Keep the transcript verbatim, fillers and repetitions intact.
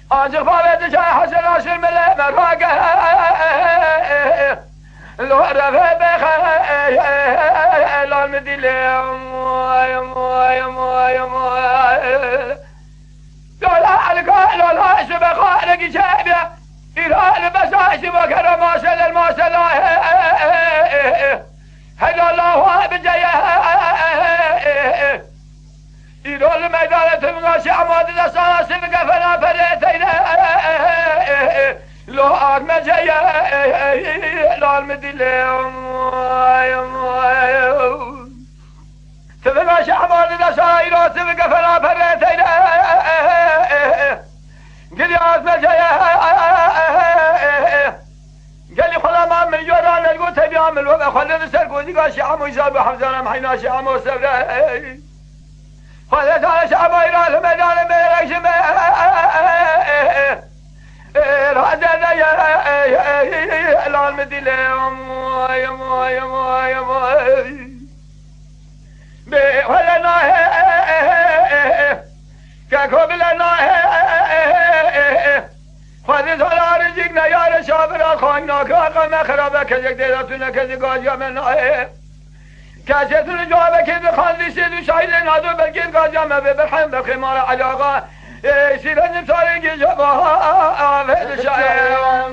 آنجا فاوت جای حسن آشر مله مراقه لو رفه بخه لال مدیله موی موی موی موی لالا علقا لالا عشب خارقی جابه ایران بساش وكرم ماسل الماسل هلا الله بجيه ایران میدانت مناشی عماد دستان سیم گفنا فريتين لو آرم جيه لال مدلهم تفناشي عماد دستان ایران سیم گفنا فريتين قل يا آرم جيه قال لي خلا ما من جوران القوت بيعمل وبا خلنا سرقوزي قال شعب ويزاب وحمزان محينا شعب وسبرا خلا تعالى شعب ويراد ميدان ميركش رادنا يا العالم ديلهم يا مو يا مو يا مو بخلنا كاكوبلنا خواهد سالار جیگنا یار شابرا خواهینا که آقا مخرابه که یک دیدتونه که زیگاج یا مناه کسیتون جوابه که بخواندی سیدو شاید نادو بلکید گاجامه ببرحم بخیمار علاقه سیرنیم سالگی جباه آفید شاید